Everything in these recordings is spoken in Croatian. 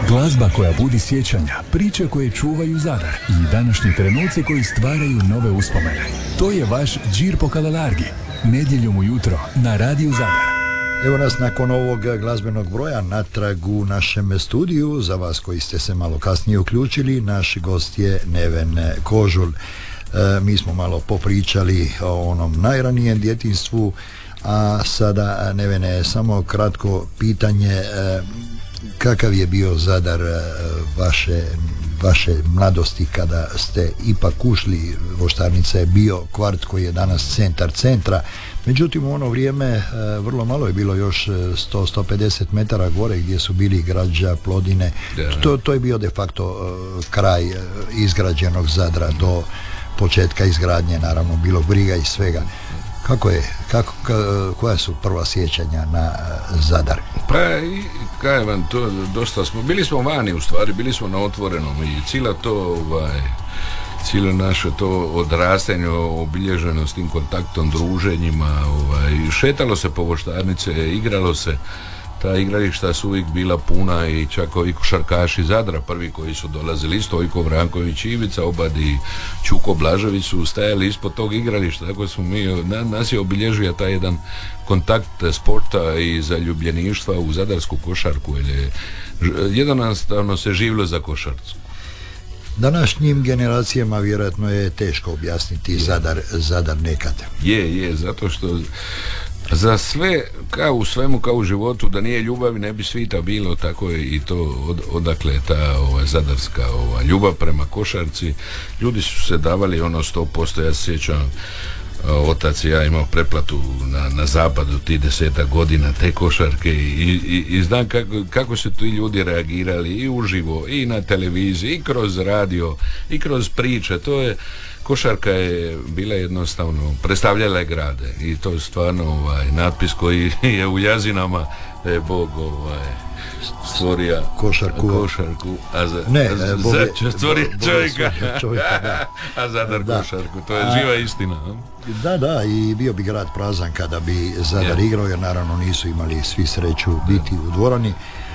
Glazba koja budi sjećanja, priče koje čuvaju Zadar i današnji trenuci koji stvaraju nove uspomene. To je vaš Džir po Kalelargi, nedjeljom ujutro na Radiju Zadar. Evo nas nakon ovog glazbenog broja natrag u našem studiju. Za vas koji ste se malo kasnije uključili, naš gost je Neven Kožul. Mi smo malo popričali o onom najranijem djetinjstvu, a sada, Nevene, samo kratko pitanje, kakav je bio Zadar vaše mladosti kada ste ipak ušli? Voštarnica je bio kvart koji je danas centar centra, međutim u ono vrijeme vrlo malo je bilo, još 100-150 metara gore gdje su bili Građa, Plodine. To je bio de facto kraj izgrađenog Zadra do početka izgradnje, naravno bilo briga i svega. Koja su prva sjećanja na Zadar? Pa i kaj vam to, dosta smo, bili smo vani u stvari, bili smo na otvorenom i cijelo naše to odrastanje obilježeno s tim kontaktom, druženjima, šetalo se po Voštarnice, igralo se. Ta igrališta su uvijek bila puna i čak ovi košarkaši Zadra, prvi koji su dolazili, Stojko Vranković, Ivica Obad i Čuko Blažević su stajali ispod tog igrališta, tako smo nas je obilježio taj jedan kontakt sporta i zaljubljeništva u zadarsku košarku, jer jednostavno se živilo za košarcu. Današnjim generacijama vjerojatno je teško objasniti Zadar nekad. Je, zato što za sve, kao u svemu, kao u životu, da nije ljubavi ne bi svita bilo, tako je i to odakle je ta zadarska ljubav prema košarci. Ljudi su se davali 100%, ja se sjećam, otac i ja imao pretplatu na zapadu ti 10 godina te košarke i znam kako su ti ljudi reagirali i uživo i na televiziji i kroz radio i kroz priče. To je, košarka je bila jednostavno, predstavljala je grade i to je stvarno natpis koji je u Jazinama, da je Bog stvorio košarku, stvorio čovjeka, a Zadar košarku, to je živa istina. Da, i bio bi grad prazan kada bi Zadar igrao, jer naravno nisu imali svi sreću biti u dvorani.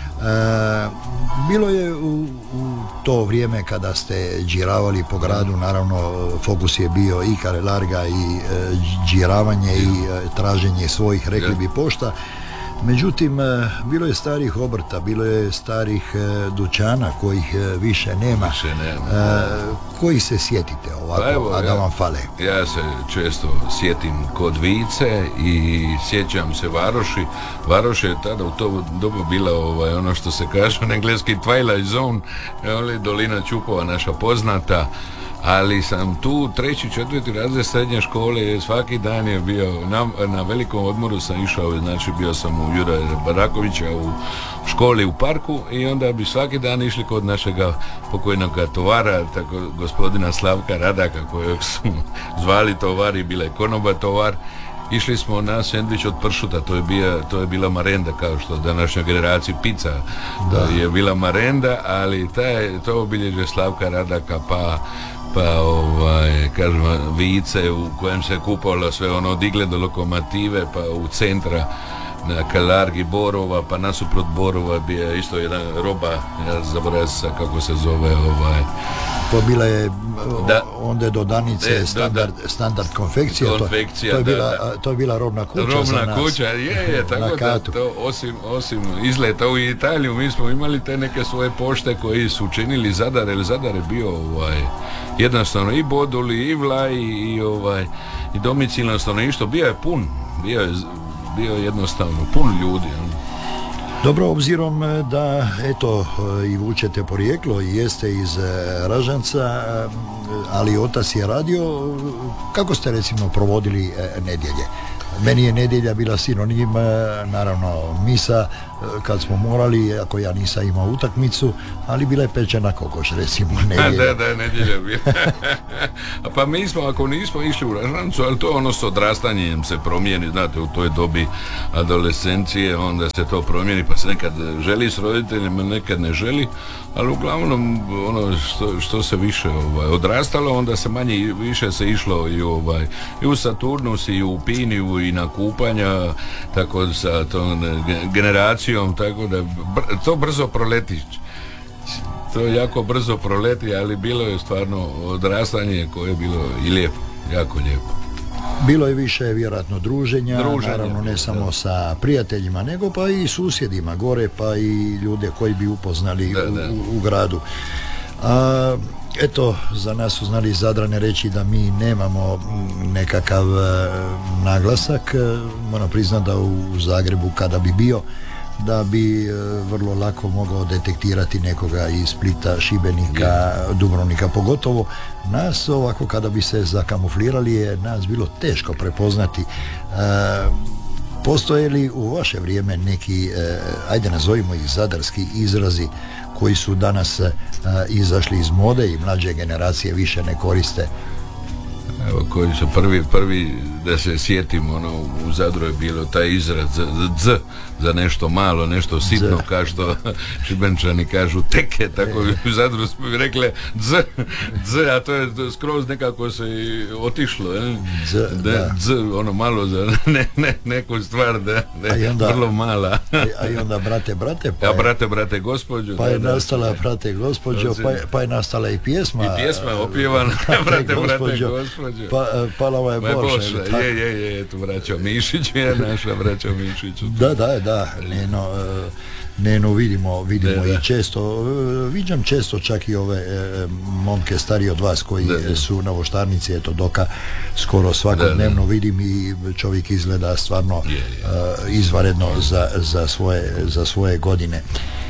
Bilo je u to vrijeme kada ste džiravali po gradu, naravno fokus je bio i Kalelarga i džiravanje i traženje svojih, rekli bi, pošta. Međutim, bilo je starih obrta, bilo je starih dućana kojih više nema. Koji se sjetite ovako, a da vam fale? Ja se često sjetim kod Vice i sjećam se Varoši. Varoš je tada u to dobu bila ono što se kaže na engleski Twilight Zone, dolina Čupova naša poznata. Ali sam tu 3. 4. razred srednje škole, svaki dan je bio, na velikom odmoru sam išao, znači bio sam u Juraja Barakovića u školi u parku i onda bi svaki dan išli kod našega pokojnog tovara, tako gospodina Slavka Radaka, kojeg su zvali tovar i bila je konoba tovar. Išli smo na sendvič od pršuta, to je bila marenda, kao što današnja generacija pizza, to je bila marenda, ali to obilježje Slavka Radaka, pa kažem, Vice u kojem se kupovalo sve ono od Igle do Lokomotive, pa u centra na Kalelargi Borova, pa nasuprot Borova bio isto jedan roba, ja zaboravim se kako se zove, to bila je onda do Danice standard konfekcija, to je bila robna kuća za nas. Robna kuća, je, tako da to, osim izleta u Italiju, mi smo imali te neke svoje pošte koji su činili Zadar, jer Zadar je bio jednostavno i Boduli, i Vlaj, i domicilno stanovništvo, bio je pun, bio je jednostavno pun ljudi. Dobro, obzirom da eto i vučete porijeklo i jeste iz Ražanca, ali otac je radio, kako ste recimo provodili nedjelje? Meni je nedjelja bila sinonim, naravno misa kad smo morali, ako ja nisam imao utakmicu, ali bila je pečena kokoš, recimo, nedjelja. Da, nedjelja bila. Pa mi smo, ako nismo išli u Ražancu, ali to ono s odrastanjem se promijeni, znate, u toj dobi adolescencije, onda se to promijeni, pa se nekad želi s roditeljima, nekad ne želi, ali uglavnom ono što se više odrastalo, onda se manje i više se išlo i u Saturnus i u Piniju i na kupanja, tako sa tom generacijom, tako da to brzo proletiš. to jako brzo proleti, ali bilo je stvarno odrastanje koje je bilo i lijepo, jako lijepo. Bilo je više vjerojatno druženja, naravno ne samo sa prijateljima, nego pa i susjedima gore, pa i ljude koji bi upoznali u gradu. Eto, za nas su znali Zadrane reći da mi nemamo nekakav naglasak. Moram priznati da u Zagrebu kada bi bio, da bi vrlo lako mogao detektirati nekoga iz Splita, Šibenika, Dubrovnika. Pogotovo nas ovako kada bi se zakamuflirali je nas bilo teško prepoznati. Postoje li u vaše vrijeme neki, ajde nazovimo ih zadarski izrazi koji su danas izašli iz mode i mlađe generacije više ne koriste? Evo, koji su prvi da se sjetim, u Zadru je bilo taj izraz dz, za nešto malo, nešto sitno, kao što Šibenčani kažu teke, tako u Zadru smo bi rekli dz, a to je skroz nekako se otišlo, dz, malo za neku stvar, vrlo mala. A i onda brate, brate, gospođo. Pa je nastala brate, gospođo, pa je nastala i pjesma. I pjesma opjevana, brate, gospođo. Palava je Boša. Je, tu braćo Mišić je naša braćo Mišić. Da, Nenu vidimo i često, viđam često čak i ove momke stariji od vas koji su na voštarnici, eto Doka skoro svakodnevno vidim i čovjek izgleda stvarno izvanredno za svoje godine.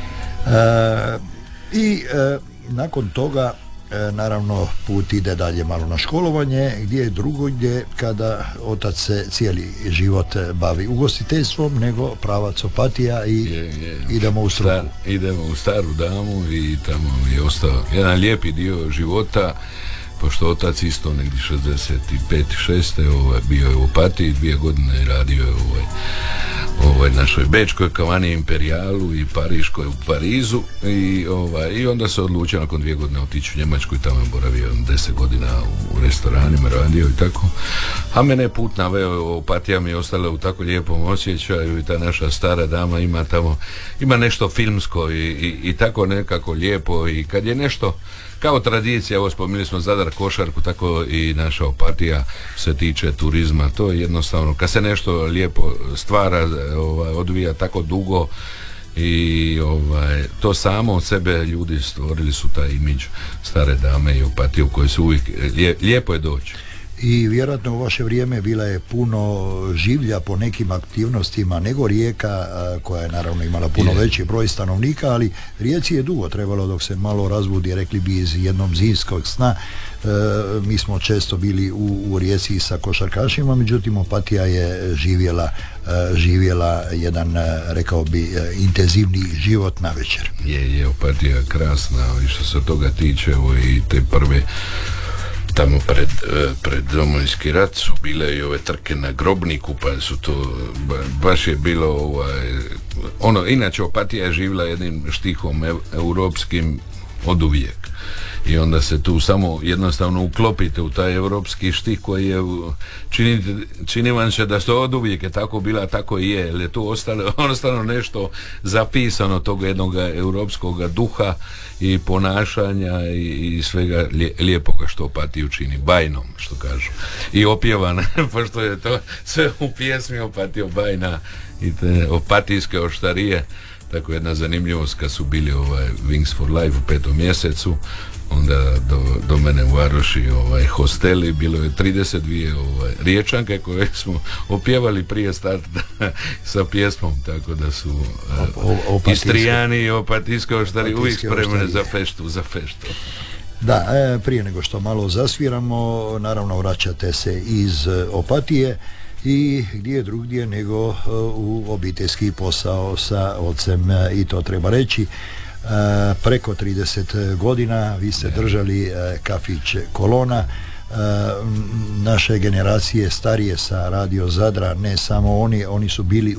I nakon toga naravno put ide dalje malo na školovanje, gdje je drugo, gdje kada otac se cijeli život bavi ugostiteljstvom, nego pravac Opatija i idemo u struku. Idemo u Staru Damu i tamo je ostao jedan lijepi dio života, pošto otac isto negdje 65-6 bio je u Opatiji, 2 godine radio je našoj bečkoj kavani Imperialu i pariškoj u Parizu i onda se odlučio nakon 2 godine otići u Njemačku i tamo je boravio 10 godina u restoranima, radio i tako. A mene je put naveo, Opatija mi je ostala u tako lijepom osjećaju i ta naša Stara Dama ima nešto filmsko i tako nekako lijepo i kad je nešto kao tradicija, evo spomenuli smo Zadar košarku, tako i naša Opatija se tiče turizma, to je jednostavno, kad se nešto lijepo stvara, odvija tako dugo i to samo od sebe ljudi stvorili su taj imidž Stare Dame i Opatije u kojoj se uvijek lijepo je doći. I vjerojatno u vaše vrijeme bila je puno življa po nekim aktivnostima nego Rijeka, koja je naravno imala puno veći broj stanovnika, ali Rijeci je dugo trebalo dok se malo razbudi, rekli bi iz jednom zimskog sna. Mi smo često bili u Rijeci sa košarkašima, međutim Opatija je živjela jedan, rekao bi, intenzivni život na večer. Je Opatija krasna i što se toga tiče, i te prve tamo pred Domovinski rat su bile i ove trke na Grobniku, pa su to baš je bilo inače Opatija je živjela jednim štihom europskim od uvijek i onda se tu samo jednostavno uklopite u taj europski štih koji je čini vam se da se od uvijek je tako bila, tako i je, jer je tu ostalo nešto zapisano tog jednog europskog duha i ponašanja i svega lijepoga što Opatiju čini, bajnom što kažu i opjevana, pošto je to sve u pjesmi Opatija bajna i te opatijske oštarije. Tako jedna zanimljivost, kad su bili Wings for Life u 5. mjesecu, onda do mene u Varoši hosteli, bilo je 32 riječanke koje smo opjevali prije starta sa pjesmom, tako da su Istrijani i opatijske oštari uvijek spremne za feštu. Da, prije nego što malo zasviramo, naravno vraćate se iz Opatije i gdje drugdje nego u obiteljski posao sa ocem, i to treba reći. Preko 30 godina vi ste držali kafić Kolona. Naše generacije starije sa Radio Zadra, ne samo oni su bili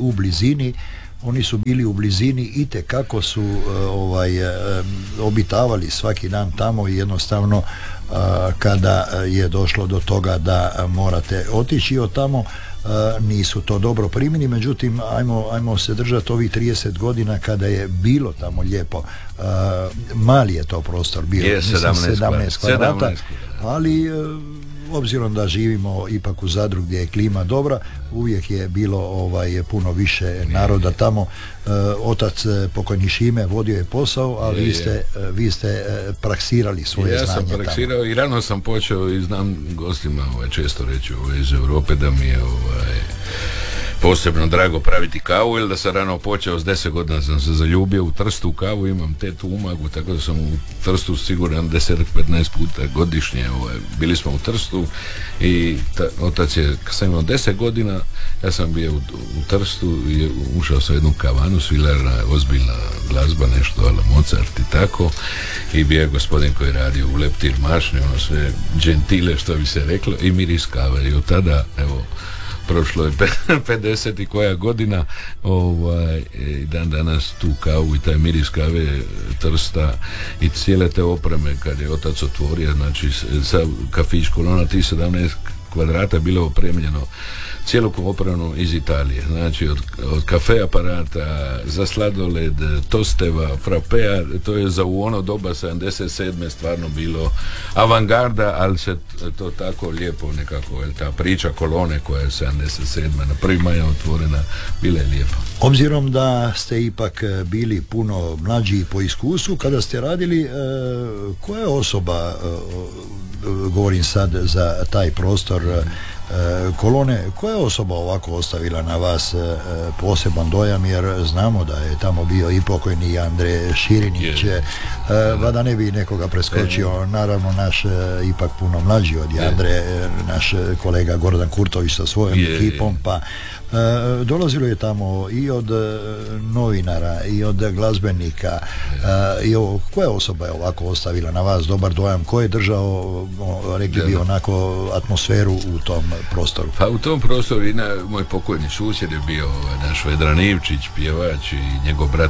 u blizini i tekako su obitavali svaki dan tamo i jednostavno, kada je došlo do toga da morate otići od tamo, nisu to dobro primili, međutim ajmo se držati ovih 30 godina kada je bilo tamo lijepo. Mali je to prostor bio, je, mislim 17 kvadrata, ali obzirom da živimo ipak u Zadru gdje je klima dobra, uvijek je bilo puno više naroda tamo. Otac pokojni Šime vodio je posao, a vi ste praksirali svoje znanje. Ja sam praksirao tamo. I rano sam počeo i znam gostima često reći iz Europe da mi je posebno drago praviti kavu, ili da sam rano počeo, s 10 godina sam se zaljubio u Trstu u kavu, imam tetu u Umagu, tako da sam u Trstu siguran 10-15 puta godišnje, bili smo u Trstu i otac je, kad sam imao 10 godina, ja sam bio u Trstu i ušao sam u jednu kavanu, svilarna, ozbiljna glazba, nešto ala Mozart i tako, i bio je gospodin koji radio u leptir mašni, ono sve gentile što bi se reklo, i miris kave, i od tada, evo, prošlo je 50 i koja godina, i dan danas tu kavu i taj miris kave Trsta i cijele te opreme kad je otac otvorio, znači sa kafić Kolona, ti 17 kvadrata bilo opremljeno cijelokupno opremno iz Italije, znači od kafe aparata za sladoled, tosteva, frapea, to je za u ono doba 77. stvarno bilo avangarda, ali se to tako lijepo nekako, ta priča Kolone koja je 77. na 1. maja otvorena, bila je lijepa. Obzirom da ste ipak bili puno mlađi po iskustvu, kada ste radili, koja je osoba, govorim sad za taj prostor Kolone, koja je osoba ovako ostavila na vas poseban dojam, jer znamo da je tamo bio i pokojni Andre Širinić, vada ne bi nekoga preskočio, naravno naš ipak puno mlađi od Andre, naš kolega Gordan Kurtović sa svojom ekipom, pa dolazilo je tamo i od novinara i od glazbenika, i koja osoba je ovako ostavila na vas dobar dojam, ko je držao, rekli bi, onako atmosferu u tom prostoru? Pa u tom prostoru i moj pokojni susjed je bio naš Vedran Ivčić, pjevač, i njegov brat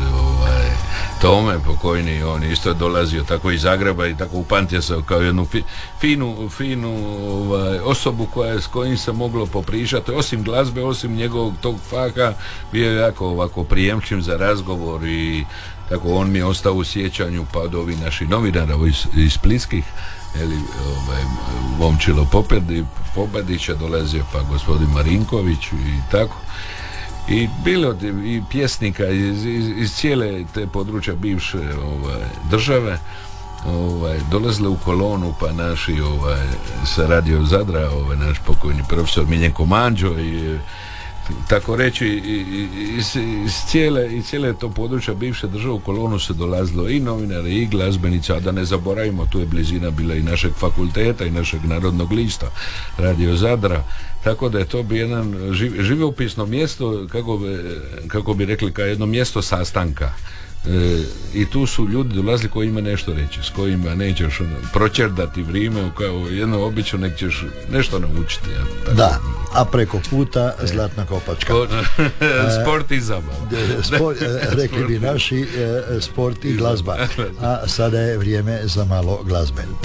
Tome pokojni, on isto dolazio tako iz Zagreba i tako upamtio se kao jednu finu osobu s kojim se moglo popričati, osim glazbe, osim njegovog tog faha, bio je jako ovako prijemčiv za razgovor i tako on mi je ostao u sjećanju, pa od ovih naših novinara iz Splitskih, Momčilo Pobedića dolazio, pa gospodin Marinković i tako. I bilo i pjesnika iz cijele te područja bivše države, dolazile u Kolonu, pa naši sa Radio Zadra, naš pokojni profesor Miljenko Manđo i tako reći iz cijele to područja bivše države u Kolonu se dolazilo i novinare i glazbenica, a da ne zaboravimo, tu je blizina bila i našeg fakulteta i našeg narodnog lista Radio Zadra, tako da je to bi jedan živopisno mjesto, kako bi rekli, kao jedno mjesto sastanka. I tu su ljudi dolazili koji ima nešto reći, s kojima nećeš pročerdati vrijeme, kao jedno obično nek ćeš nešto naučiti. Ja, da, a preko puta zlatna kopačka. Sport i zabava. Rekli bi naši, sport i glazba. A sada je vrijeme za malo glazbe.